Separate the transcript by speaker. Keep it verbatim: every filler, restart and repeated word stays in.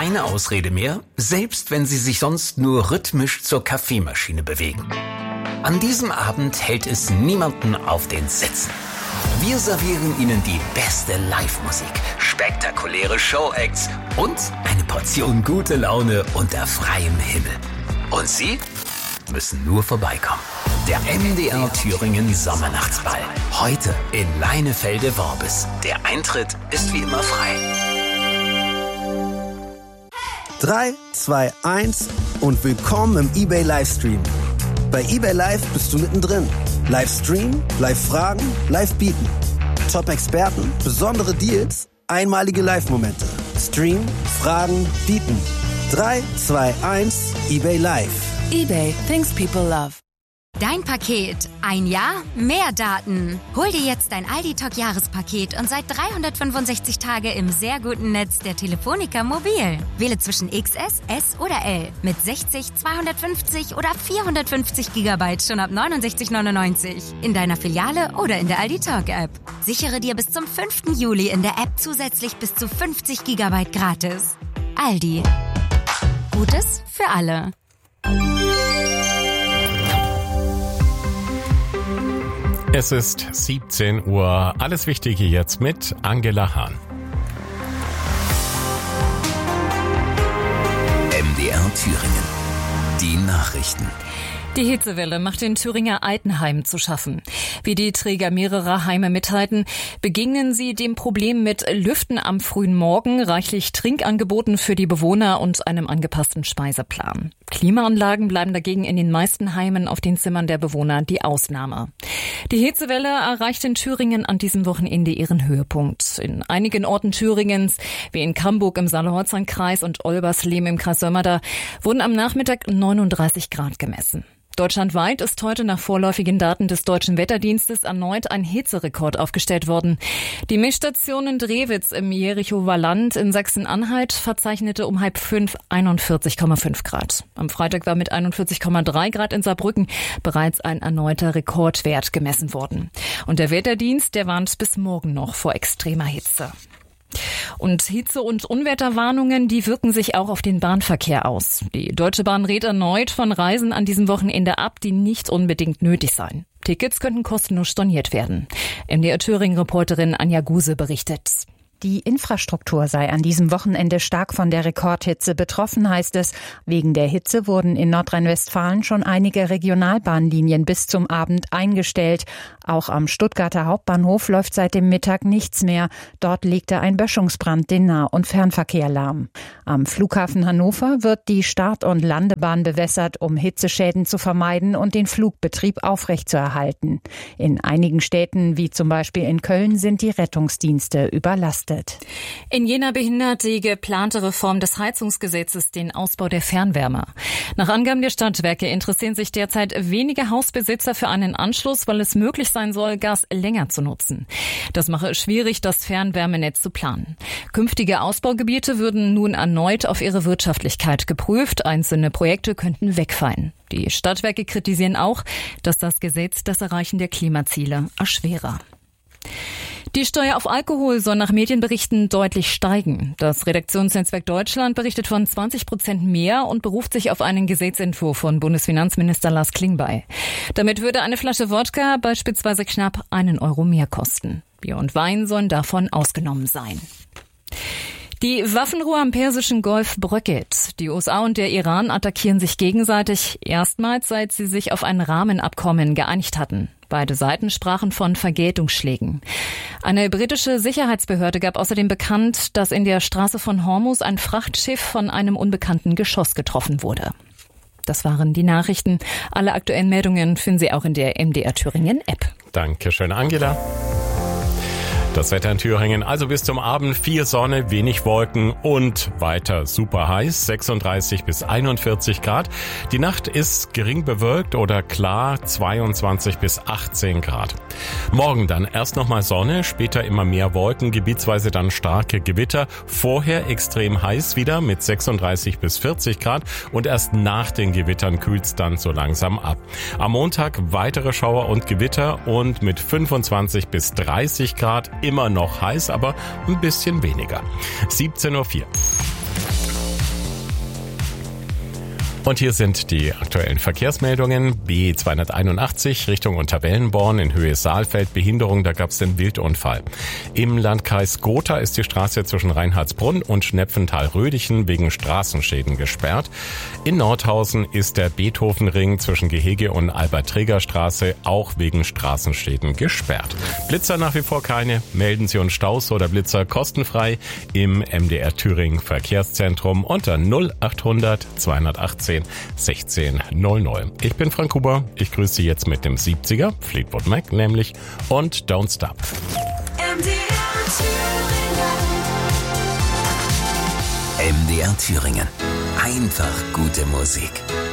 Speaker 1: keine Ausrede mehr, selbst wenn Sie sich sonst nur rhythmisch zur Kaffeemaschine bewegen. An diesem Abend hält es niemanden auf den Sitzen. Wir servieren Ihnen die beste Live-Musik, spektakuläre Show-Acts und eine Portion gute Laune unter freiem Himmel. Und Sie müssen nur vorbeikommen. Der M D R Thüringen Sommernachtsball. Heute in Leinefelde-Worbis. Der Eintritt ist wie immer frei.
Speaker 2: drei, zwei, eins und willkommen im eBay Livestream. Bei eBay Live bist du mittendrin. Livestream, Live-Fragen, Live-Bieten. Top-Experten, besondere Deals, einmalige Live-Momente. Stream, Fragen, Bieten. drei, zwei, eins, eBay Live.
Speaker 3: eBay, things people love.
Speaker 4: Dein Paket. Ein Jahr, mehr Daten. Hol dir jetzt dein Aldi-Talk-Jahrespaket und seit dreihundertfünfundsechzig Tage im sehr guten Netz der Telefonica Mobil. Wähle zwischen X S, S oder L mit sechzig, zweihundertfünfzig oder vierhundertfünfzig Gigabyte schon ab neunundsechzig neunundneunzig in deiner Filiale oder in der Aldi-Talk-App. Sichere dir bis zum fünften Juli in der App zusätzlich bis zu fünfzig Gigabyte gratis. Aldi. Gutes für alle.
Speaker 5: Es ist siebzehn Uhr. Alles Wichtige jetzt mit Angela Hahn.
Speaker 1: M D R Thüringen. Die Nachrichten.
Speaker 6: Die Hitzewelle macht den Thüringer Altenheimen zu schaffen. Wie die Träger mehrerer Heime mitteilten, begegnen sie dem Problem mit Lüften am frühen Morgen, reichlich Trinkangeboten für die Bewohner und einem angepassten Speiseplan. Klimaanlagen bleiben dagegen in den meisten Heimen auf den Zimmern der Bewohner die Ausnahme. Die Hitzewelle erreicht in Thüringen an diesem Wochenende ihren Höhepunkt. In einigen Orten Thüringens, wie in Camburg im Saale-Horzan-Kreis und Olbersleben im Kreis Sömmerda, wurden am Nachmittag neununddreißig Grad gemessen. Deutschlandweit ist heute nach vorläufigen Daten des Deutschen Wetterdienstes erneut ein Hitzerekord aufgestellt worden. Die Messstation in Drewitz im Jerichower Land in Sachsen-Anhalt verzeichnete um halb fünf einundvierzig Komma fünf Grad. Am Freitag war mit einundvierzig Komma drei Grad in Saarbrücken bereits ein erneuter Rekordwert gemessen worden. Und der Wetterdienst, der warnt bis morgen noch vor extremer Hitze. Und Hitze- und Unwetterwarnungen, die wirken sich auch auf den Bahnverkehr aus. Die Deutsche Bahn rät erneut von Reisen an diesem Wochenende ab, die nicht unbedingt nötig seien. Tickets könnten kostenlos storniert werden. M D R Thüringen-Reporterin Anja Guse berichtet.
Speaker 7: Die Infrastruktur sei an diesem Wochenende stark von der Rekordhitze betroffen, heißt es. Wegen der Hitze wurden in Nordrhein-Westfalen schon einige Regionalbahnlinien bis zum Abend eingestellt. Auch am Stuttgarter Hauptbahnhof läuft seit dem Mittag nichts mehr. Dort legte ein Böschungsbrand den Nah- und Fernverkehr lahm. Am Flughafen Hannover wird die Start- und Landebahn bewässert, um Hitzeschäden zu vermeiden und den Flugbetrieb aufrechtzuerhalten. In einigen Städten, wie zum Beispiel in Köln, sind die Rettungsdienste überlastet.
Speaker 6: In Jena behindert die geplante Reform des Heizungsgesetzes den Ausbau der Fernwärme. Nach Angaben der Stadtwerke interessieren sich derzeit wenige Hausbesitzer für einen Anschluss, weil es möglich sein soll, Gas länger zu nutzen. Das mache es schwierig, das Fernwärmenetz zu planen. Künftige Ausbaugebiete würden nun erneut auf ihre Wirtschaftlichkeit geprüft. Einzelne Projekte könnten wegfallen. Die Stadtwerke kritisieren auch, dass das Gesetz das Erreichen der Klimaziele erschwere. Die Steuer auf Alkohol soll nach Medienberichten deutlich steigen. Das Redaktionsnetzwerk Deutschland berichtet von zwanzig Prozent mehr und beruft sich auf einen Gesetzentwurf von Bundesfinanzminister Lars Klingbeil. Damit würde eine Flasche Wodka beispielsweise knapp einen Euro mehr kosten. Bier und Wein sollen davon ausgenommen sein. Die Waffenruhe am Persischen Golf bröckelt. Die U S A und der Iran attackieren sich gegenseitig, erstmals seit sie sich auf ein Rahmenabkommen geeinigt hatten. Beide Seiten sprachen von Vergeltungsschlägen. Eine britische Sicherheitsbehörde gab außerdem bekannt, dass in der Straße von Hormuz ein Frachtschiff von einem unbekannten Geschoss getroffen wurde. Das waren die Nachrichten. Alle aktuellen Meldungen finden Sie auch in der M D R Thüringen App.
Speaker 5: Dankeschön, Angela. Das Wetter in Thüringen, also bis zum Abend viel Sonne, wenig Wolken und weiter super heiß, sechsunddreißig bis einundvierzig Grad. Die Nacht ist gering bewölkt oder klar, zweiundzwanzig bis achtzehn Grad. Morgen dann erst nochmal Sonne, später immer mehr Wolken, gebietsweise dann starke Gewitter. Vorher extrem heiß wieder mit sechsunddreißig bis vierzig Grad und erst nach den Gewittern kühlt's dann so langsam ab. Am Montag weitere Schauer und Gewitter und mit fünfundzwanzig bis dreißig Grad immer noch heiß, aber ein bisschen weniger. siebzehn Uhr vier. Und hier sind die aktuellen Verkehrsmeldungen. B zweihunderteinundachtzig Richtung Unterwellenborn in Höhe Saalfeld. Behinderung, da gab es den Wildunfall. Im Landkreis Gotha ist die Straße zwischen Reinhardsbrunn und Schnepfenthal-Rödichen wegen Straßenschäden gesperrt. In Nordhausen ist der Beethovenring zwischen Gehege und Albert-Träger-Straße auch wegen Straßenschäden gesperrt. Blitzer nach wie vor keine. Melden Sie uns Staus oder Blitzer kostenfrei im M D R Thüringen Verkehrszentrum unter null achthundert zweihundertachtzehn sechzehn null null. Ich bin Frank Huber. Ich grüße Sie jetzt mit dem siebziger Fleetwood Mac nämlich und Don't Stop.
Speaker 1: M D R Thüringen. M D R Thüringen. Einfach gute Musik.